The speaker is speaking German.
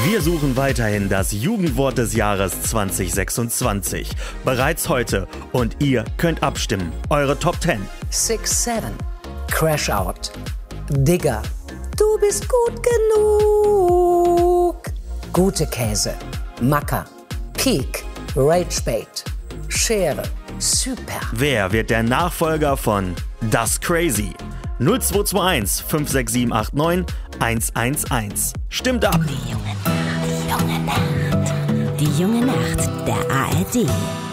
Wir suchen weiterhin das Jugendwort des Jahres 2026. Bereits heute. Und ihr könnt abstimmen. Eure Top 10. 6-7. Crash Out. Digger. Du bist gut genug. Gute Käse. Macker. Peak. Ragebait. Schere. Super. Wer wird der Nachfolger von Das Crazy? 0221 56789 111. Stimmt ab! Die junge Nacht der ARD.